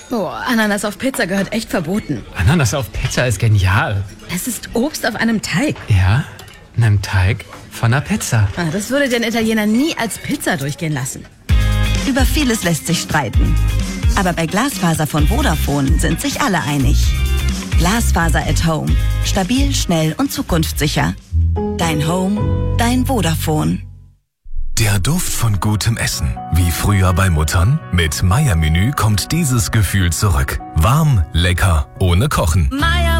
Oh, Ananas auf Pizza gehört echt verboten. Ananas auf Pizza ist genial. Es ist Obst auf einem Teig. Ja, einem Teig von einer Pizza. Das würde den Italiener nie als Pizza durchgehen lassen. Über vieles lässt sich streiten. Aber bei Glasfaser von Vodafone sind sich alle einig. Glasfaser at Home. Stabil, schnell und zukunftssicher. Dein Home, dein Vodafone. Der Duft von gutem Essen. Wie früher bei Muttern? Mit Meier Menü kommt dieses Gefühl zurück. Warm, lecker, ohne Kochen. Meier